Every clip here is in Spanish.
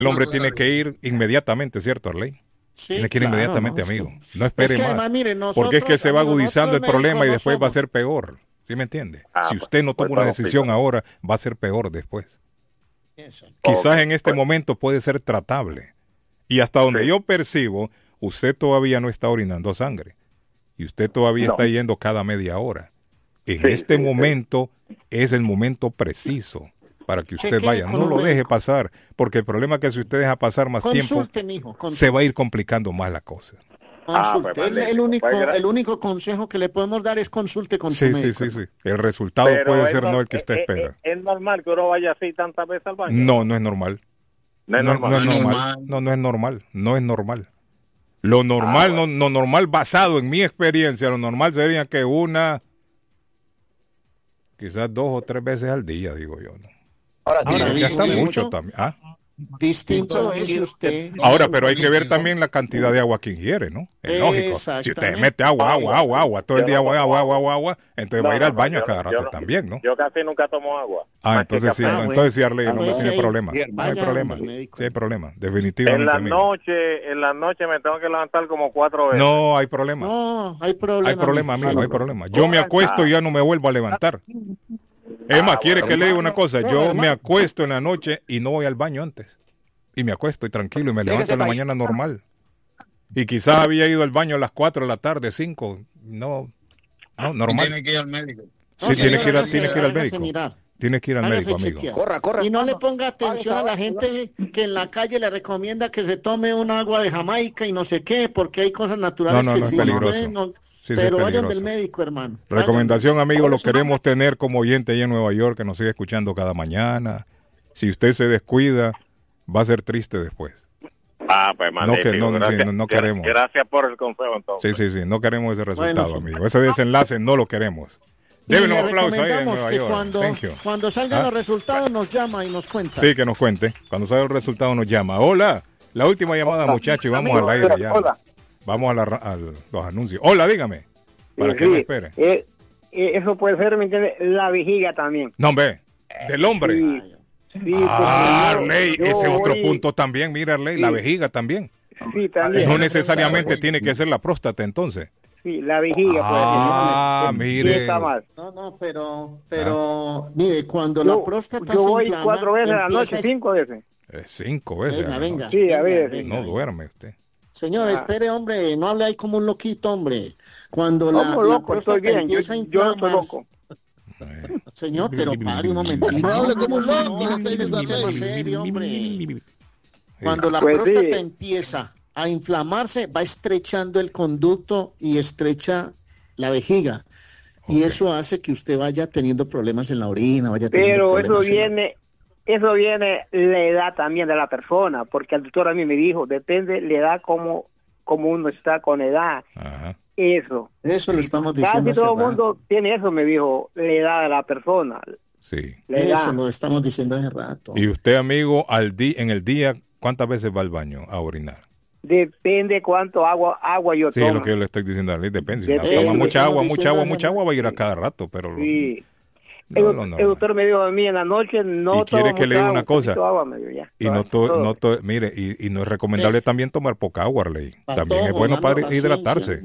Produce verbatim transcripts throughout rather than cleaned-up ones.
El hombre tiene que ir inmediatamente, ¿cierto, Arley? Sí, tiene que ir claro, inmediatamente, no, amigo. es que, No espere es que más. además, mire, Porque es que nosotros, se va amigo, agudizando el nosotros problema y médicos no después va a somos. ser peor. ¿Sí me entiende? Ah, Si pues, usted no pues toma una para decisión hospital. ahora, va a ser peor después. Exacto. Quizás Ok, en este pues, momento puede ser tratable. Y hasta donde sí. yo percibo, usted todavía no está orinando sangre. Y usted todavía No. está yendo cada media hora. En Sí, este sí, sí. momento es el momento preciso para que usted Chequee vaya. con No un lo deje médico. pasar, porque el problema es que si usted deja pasar más tiempo, Consulte, mijo, se va a consulte. ir complicando más la cosa. Ah, pues Consulte. El, el magnífico. Pues, único, gra- el único consejo que le podemos dar es consulte con su Sí, sí, médico, sí, sí. hermano. El resultado Pero puede es, ser no nor- el que es, usted es- es- espera. es normal que uno vaya así tantas veces al baño. No, no es normal. No es No, es- no normal. es No es normal. normal. No, no es normal. No es normal. Lo normal, Ah, no, bueno. no normal basado en mi experiencia, lo normal sería que una, quizás dos o tres veces al día, digo yo, ¿no? Ahora, Y Ahora, creo que hasta distinto, mucho también. ¿Ah? distinto es si usted... Ahora, pero hay que ver también la cantidad de agua que ingiere, ¿no? Es lógico. Si usted Exactamente. mete agua, agua, agua, agua, todo el Yo día no agua, tomo agua, agua. agua, agua, entonces No, va a ir no, al no, baño yo a cada no- rato yo no- también, ¿no? Yo casi nunca tomo agua. Ah, Más que entonces sí, café. Ah, no, bueno. entonces sí, Arley, Ah, no, no pues tiene sí hay- problema. sí, No hay vaya problema. donde el médico. Sí hay problema, En definitivamente, la amigo. noche, en la noche me tengo que levantar como cuatro veces. No hay problema. No, hay problema. Hay problema, mijo. amigo, hay problema. Yo me acuesto y ya no me vuelvo a levantar. Es más, Ah, quiere bueno. que le diga una cosa. Yo me hermano. acuesto en la noche y no voy al baño antes. Y me acuesto y tranquilo y me levanto en la mañana normal. Y quizás había ido al baño a las cuatro de la tarde, cinco. No, no, Y normal. tiene que ir al médico. No, Sí, tiene señor, que ir, a- hágase- tiene que ir al hágase médico. mirar. Tiene que ir al Hágase médico, amigo. chequear. Corra, corra. Y no le ponga atención a la gente que en la calle le recomienda que se tome un agua de Jamaica y no sé qué, porque hay cosas naturales No, no, que no, es sí peligroso. pueden, no- Sí, sí, pero es vayan peligroso. del médico, hermano. Vayan. Recomendación, amigo, lo queremos tener como oyente allá en Nueva York, que nos sigue escuchando cada mañana. Si usted se descuida, va a ser triste después. Ah, pues No, que- no, sí, gracias, no- no gra- queremos. Gracias por el consejo, entonces. Sí, sí, sí, no queremos ese resultado, Bueno, sí. amigo. Ese desenlace no lo queremos. Y Deben le un aplauso ahí en recomendamos Nueva que York. cuando, Thank you. cuando salgan Ah. los resultados nos llama y nos cuenta. Sí, que nos cuente. Cuando salga el resultado nos llama. Hola, la última llamada, muchachos, y vamos al aire ya. Hola. Vamos a, la ra- a los anuncios. Hola, dígame. Para Sí, que me sí. espere. Eh, eh, eso puede ser, ¿me entiende? La vejiga también. No, hombre, del hombre. Sí, sí, Ah, porque yo- Arley, yo ese otro voy- punto también, mira, Arley, la Sí. vejiga también. Sí, también. No necesariamente tiene que ser la próstata, entonces. Sí, la vejiga. Ah, puede ser. mire. Sí, está mal. No, no, pero, pero, mire, cuando Yo, la próstata yo se voy inflama, cuatro veces a la empieza noche, a- cinco veces. Eh, cinco veces. Venga, ¿no? venga. Sí, a venga, ver. venga, No venga. duerme usted. Señor, Ah. espere, hombre, no hable ahí como un loquito, hombre. Cuando la, Como la loco, próstata estoy bien. Yo, empieza a yo no estoy inflamarse. loco. Eh. Señor, pero pare un momentito. No hable como un loco, No, no que tiene es un que tema hacer. serio, hombre. Cuando la Pues próstata sí. empieza a inflamarse, va estrechando el conducto y estrecha la vejiga. Y Ok. eso hace que usted vaya teniendo problemas en la orina, vaya teniendo Pero eso problemas en la- viene, eso viene la edad también de la persona, porque el doctor a mí me dijo, depende la edad como, como uno está con edad. Ajá. Eso. Eso lo estamos diciendo Casi hace todo el rato. mundo tiene eso, me dijo, la edad de la persona. Sí. La Eso edad. lo estamos diciendo hace rato. Y usted, amigo, al di en el día, ¿cuántas veces va al baño a orinar? Depende cuánto agua agua yo Sí, tomo. es lo que yo le estoy diciendo a Arley, depende. Si Depende. toma Eso lo mucha estamos agua, mucha diciendo agua, hace mucha agua, va a ir a rato. cada rato, pero Sí. no, el, no, el no. doctor me dijo a mí en la noche, no Y quiere tomo que le mucha diga agua, una cosa. poquito agua, me dijo, ya. Y no, to- Todo. no to- mire, y, y no es recomendable también tomar poca agua, Arley. También es Patojo, bueno dame para paciencia. hidratarse.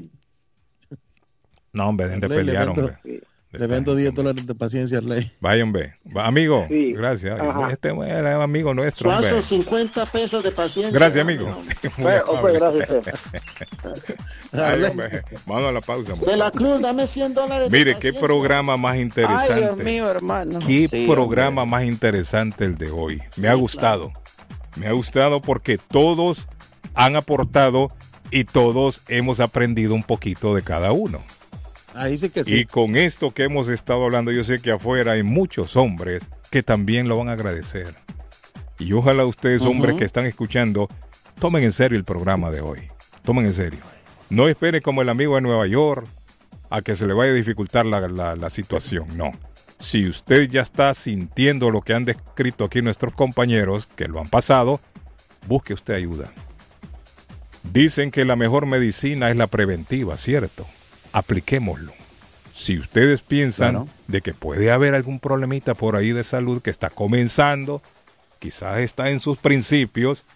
No, hombre, dejen de Arley, le pelear, vendo- hombre. Sí. De Le vendo esta diez gente, dólares de paciencia, Arley. Vaya, hombre. Va, amigo, Sí. gracias. Ajá. Este era amigo nuestro, Suazo, hombre. cincuenta pesos de paciencia. Gracias, hombre, amigo. hombre. Muy Pues, oh, pues, amable. gracias a usted. Ay, hombre. Vamos a la pausa. De la Cruz, dame cien dólares. de Mire, qué paciencia. programa más interesante. Ay, Dios mío, hermano. Qué Sí, programa hombre. más interesante el de hoy. Me Sí, ha gustado. Me ha gustado porque todos han aportado y todos hemos aprendido un poquito de cada uno. Ahí sí que Y sí. con esto que hemos estado hablando, yo sé que afuera hay muchos hombres que también lo van a agradecer. Y ojalá ustedes, hombres Ujú. que están escuchando, tomen en serio el programa de hoy. Tomen en serio. No esperen como el amigo de Nueva York a que se le vaya a dificultar la, la- la situación. No. Si usted ya está sintiendo lo que han descrito aquí nuestros compañeros, que lo han pasado, busque usted ayuda. Dicen que la mejor medicina es la preventiva, ¿cierto? Apliquémoslo. Si ustedes piensan Claro. de que puede haber algún problemita por ahí de salud que está comenzando, quizás está en sus principios